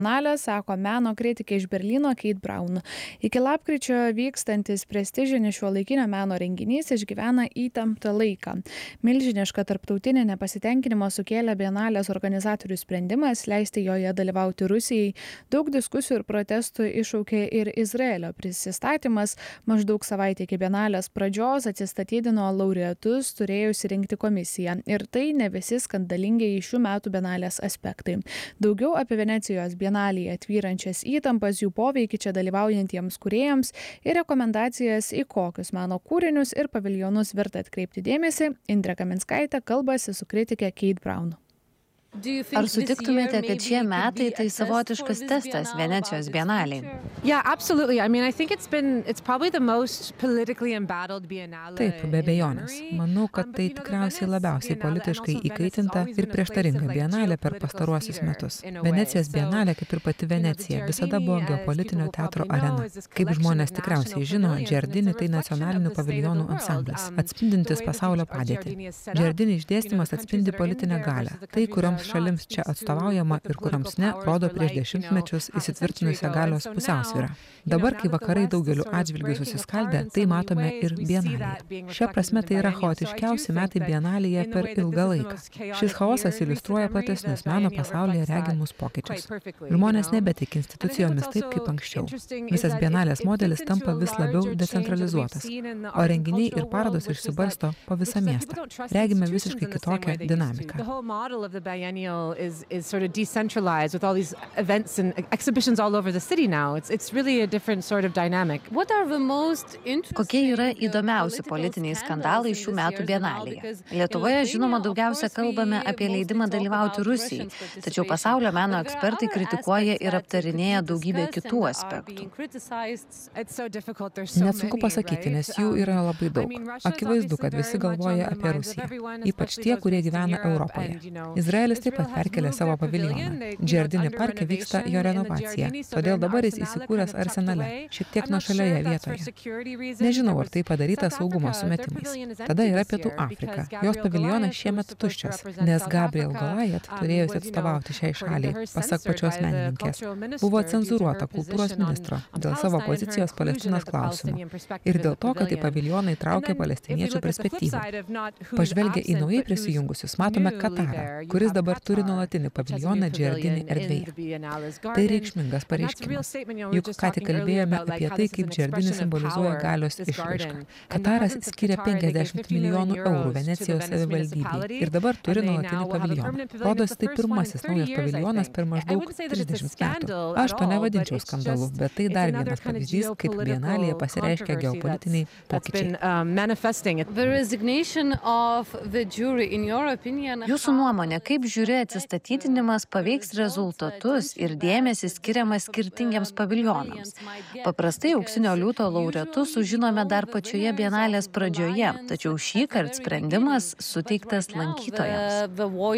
Bienalę, sako meno kritikė iš Berlyno Kate Brown. Iki lapkričio vykstantis prestižinis šiuolaikinio meno renginys išgyvena įtemptą laiką. Milžinišką tarptautinį nepasitenkinimą sukėlė Bienalės organizatorių sprendimas leisti joje dalyvauti Rusijai. Daug diskusijų ir protestų iššaukė ir Izraelio prisistatymas. Maždaug savaitę iki Bienalės pradžios atsistatydino laureatus turėjusi rinkti komisija. Ir tai ne visi skandalingiai šių metų Bienalės aspektai. Daugiau apie Venecijos Bienalėje tvyrančias įtampas, jų poveikį čia dalyvaujantiems kūrėjams ir rekomendacijas, į kokius meno kūrinius ir paviljonus verta atkreipti dėmesį, Indrė Kaminskaitė kalbasi su kritikė Kate Brown. Ar sutiktumėte, kad šie metai tai savotiškas testas Venecijos Bienalei? Taip, be abejonės. Manau, kad tai tikriausiai labiausiai politiškai įkaitinta ir prieštaringa Bienalė per pastaruosius metus. Venecijos Bienalė, kaip ir pati Venecija, visada buvo geopolitinio teatro arena. Kaip žmonės tikriausiai žino, Giardini tai nacionalinių paviljonų ansamblis, atspindintis pasaulio padėtį. Giardini išdėstymas atspindi politinę galią, tai kurioms šalims čia atstovaujama ir kuriams ne, rodo prieš dešimtmečius įsitvirtinusią galios pusiausvyrą. Dabar, kai vakarai daugeliu atžvilgių susiskaldė, tai matome ir Bienalėje. Šia prasme tai yra chaotiškiausi metai Bienalėje per ilgą laiką. Šis chaosas iliustruoja platesnius meno pasaulyje regimus pokyčius. Žmonės nebetiki institucijomis taip kaip anksčiau. Visas Bienalės modelis tampa vis labiau decentralizuotas, o renginiai ir parodos išsibarsto po visą miestą. Regime visiškai kitokią dinamiką. Is sort of decentralized with all these events and exhibitions all over the city now. It's really a different sort of dynamic. Kokie yra įdomiausi politiniai skandalai šių metų Bienalėje? Lietuvoje, žinoma, daugiausia kalbame apie leidimą dalyvauti Rusijai, tačiau pasaulio meno ekspertai kritikuoja ir aptarinėja daugybę kitų aspektų. Net sunku pasakyti, nes jų yra labai daug. Akivaizdu, kad visi galvoja apie Rusiją, ypač tie, kurie gyvena Europoje. Izraelis taip pat perkelė savo paviljoną. Giardini parke vyksta jo renovacija, todėl dabar jis įsikūręs Arsenale, šiek tiek nuošalioje vietoje. Nežinau, ar tai padaryta saugumo sumetimais. Tada yra Pietų Afrika. Jos paviljonas šiemet tuščias, nes Gabriel Goliath, turėjusi atstovauti šiai šaliai, pasak pačios menininkės, buvo cenzūruota kultūros ministro dėl savo pozicijos Palestinos klausimu ir dėl to, kad į paviljoną įtraukė palestiniečių perspektyvą. Pažvelgę į naujai prisijungusius, matome Katarą, kuris dabar turi nuolatinį paviljoną Giardini erdvėje. Tai reikšmingas pareiškimas. Juk ką tik kalbėjome apie tai, kaip Giardini simbolizuoja galios išraišką. Kataras skiria 50 milijonų eurų Venecijos savivaldybei ir dabar turi nuolatinį paviljoną. Rodos tai pirmasis naujas paviljonas per maždaug 30 metų. Aš to nevadinčiau skandalu, bet tai dar vienas pavyzdys, kaip Bienalėje pasireiškia geopolitiniai pokyčiai. Jūsų nuomonė, kaip žiūri atsistatydinimas paveiks rezultatus ir dėmesį skiriamas skirtingiems paviljonams? Paprastai auksinio liūto laureatus sužinome dar pačioje Bienalės pradžioje, tačiau šįkart sprendimas suteiktas lankytojams.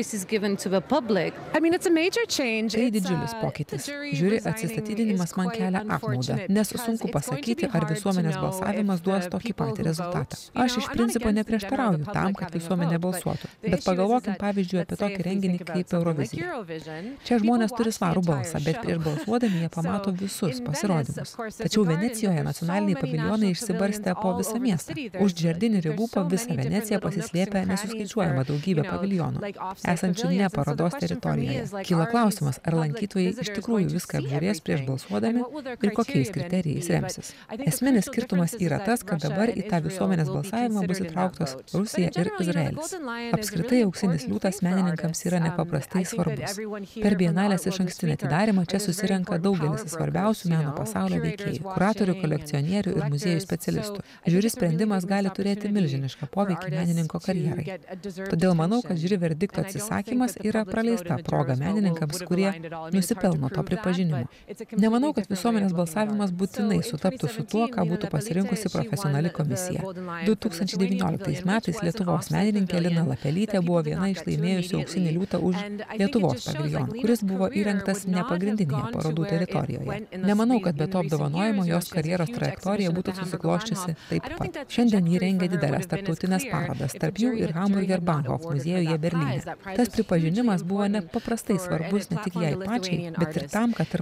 Tai didžiulis pokytis. Žiūri, atsistatydinimas man kelia apmaudą, nes sunku pasakyti, ar visuomenės balsavimas duos tokį patį rezultatą. Aš iš principo neprieštarauju tam, kad visuomenė balsuotų, bet pagalvokim pavyzdžiui apie tokį renginį kaip Eurovizija. Čia žmonės turi svarų balsą, bet prieš balsuodami jie pamato visus pasirodymus. Tačiau Venecijoje nacionaliniai paviljonai išsibarstė po visą miestą. Už Giardini ribų po visą Veneciją pasislėpė nesuskaičiuojama daugybė paviljonų, esančių ne parodos teritorijoje. Kyla klausimas, ar lankytojai iš tikrųjų viską apžiūrės prieš balsuodami ir kokiais kriterijais remsis. Esminis skirtumas yra tas, kad dabar į tą visuomenės balsavimą bus įtrauktos Rusija ir Izraelis. Apskritai auksinis liūtas menininkams yra nepaprastai svarbus. Per Bienalės išankstinį atidarymą čia susirenka daugelis svarbiausių meno pasaulio veikėjų, kuratorių, kolekcionierių ir muziejų specialistų. Žiūri sprendimas gali turėti milžinišką poveikį menininko karjerai. Todėl manau, kad žiūri verdikto atsisakymas yra praleista proga menininkams, kurie nusipelno to pripažinimo. Nemanau, kad visuomenės balsavimas būtinai sutaptų su tuo, ką būtų pasirinkusi profesionali komisija. 2019 metais Lietuvos menininkė Lina Lapelytė buvo viena iš laimėjusių auksinį liūtą liūtą už Lietuvos paviljoną, kuris buvo įrengtas ne pagrindinėje parodų teritorijoje. Nemanau, kad be to apdovanojimo jos karjeros trajektorija būtų susiklosčiusi taip pat. Šiandien ji rengia didelės tarptautinės parodas, tarp jų ir Hamburger Bahnhof muziejuje Berlyne. Tas pripažinimas buvo nepaprastai svarbus ne tik jai pačiai, bet ir tam, kad